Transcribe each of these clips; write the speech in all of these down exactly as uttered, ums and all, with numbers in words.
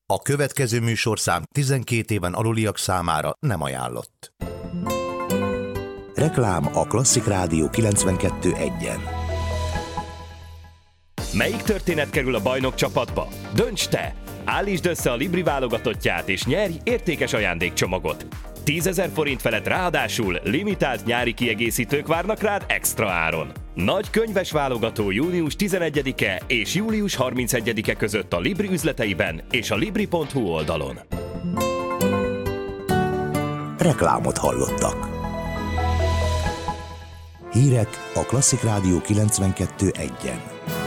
A következő műsorszám tizenkét éven aluliak számára nem ajánlott. Reklám a Klasszik Rádió kilencvenkettő egyen. Melyik történet kerül a bajnok csapatba? Dönts te! Állítsd össze a Libri válogatottját és nyerj értékes ajándékcsomagot. tízezer forint felett ráadásul limitált nyári kiegészítők várnak rád extra áron. Nagy könyves válogató június tizenegyedike és július harmincegyedike között a Libri üzleteiben és a libri pont hu oldalon. Reklámot hallottak. Hírek a Klasszik Rádió kilencvenkettő egyen.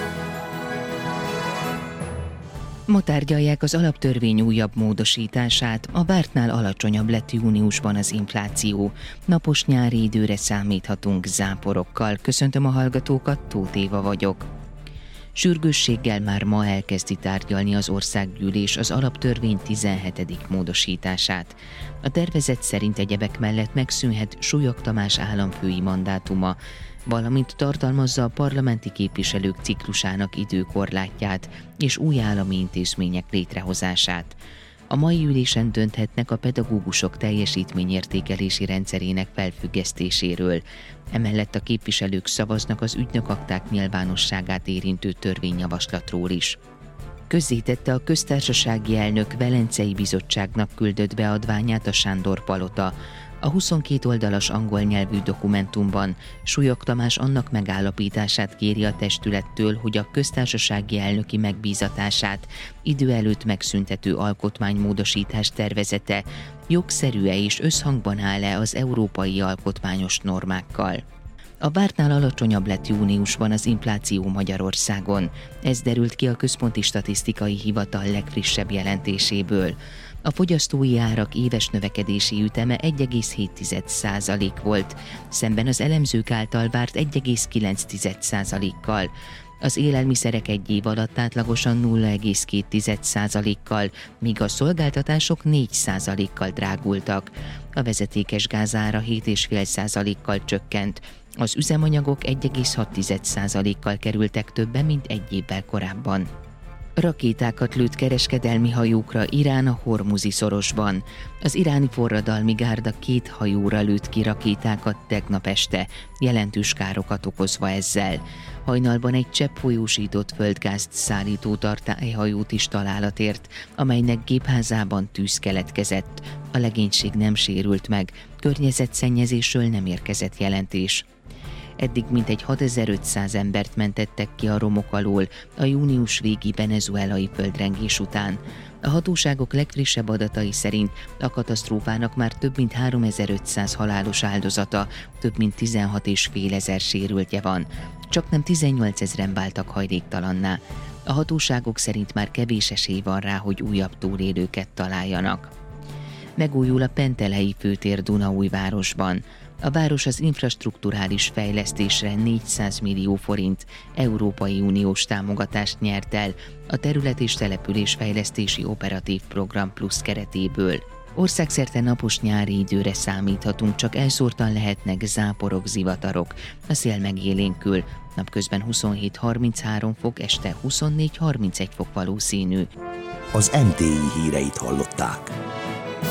Ma tárgyalják az alaptörvény újabb módosítását, a vártnál alacsonyabb lett júniusban az infláció. Napos nyári időre számíthatunk záporokkal. Köszöntöm a hallgatókat, Tóth Éva vagyok. Sürgősséggel már ma elkezdi tárgyalni az országgyűlés az alaptörvény tizenhetedik módosítását. A tervezet szerint egyebek mellett megszűnhet Súlyog Tamás államfői mandátuma, valamint tartalmazza a parlamenti képviselők ciklusának időkorlátját és új állami intézmények létrehozását. A mai ülésen dönthetnek a pedagógusok teljesítményértékelési rendszerének felfüggesztéséről. Emellett a képviselők szavaznak az ügynökakták nyilvánosságát érintő törvényjavaslatról is. Közzétette a köztársasági elnök Velencei Bizottságnak küldött beadványát a Sándor Palota. A huszonkét oldalas angol nyelvű dokumentumban Súlyog Tamás annak megállapítását kéri a testülettől, hogy a köztársasági elnöki megbízatását idő előtt megszüntető alkotmánymódosítás tervezete jogszerű-e és összhangban áll-e az európai alkotmányos normákkal. A vártnál alacsonyabb lett júniusban az infláció Magyarországon. Ez derült ki a Központi Statisztikai Hivatal legfrissebb jelentéséből. A fogyasztói árak éves növekedési üteme egy egész hét százalék volt, szemben az elemzők által várt egy egész kilenc százalékkal. Az élelmiszerek egy év alatt átlagosan nulla egész két százalékkal, míg a szolgáltatások négy százalékkal drágultak. A vezetékes gázára hét egész öt százalékkal csökkent, az üzemanyagok egy egész hat százalékkal kerültek többe, mint egy évvel korábban. Rakétákat lőtt kereskedelmi hajókra Irán a Hormuzi szorosban. Az iráni forradalmi gárda két hajóra lőtt ki rakétákat tegnap este, jelentős károkat okozva ezzel. Hajnalban egy cseppfolyósított földgázt szállító tartályhajót is találat ért, amelynek gépházában tűz keletkezett. A legénység nem sérült meg, környezetszennyezésről nem érkezett jelentés. Eddig mintegy hatezer-ötszáz embert mentettek ki a romok alól a június végi venezuelai földrengés után. A hatóságok legfrissebb adatai szerint a katasztrófának már több mint háromezer-ötszáz halálos áldozata, több mint tizenhat és fél ezer sérültje van. Csaknem tizennyolcezren váltak hajléktalanná. A hatóságok szerint már kevés esély van rá, hogy újabb túlélőket találjanak. Megújul a Pentelei főtér Dunaújvárosban. A város az infrastrukturális fejlesztésre négyszáz millió forint Európai Uniós támogatást nyert el a Terület- és Településfejlesztési Operatív Program Plusz keretéből. Országszerte napos nyári időre számíthatunk, csak elszórtan lehetnek záporok, zivatarok. A szél megélénkül, napközben huszonhét harminchárom fok, este huszonnégy harmincegy fok valószínű. Az em té i híreit hallották.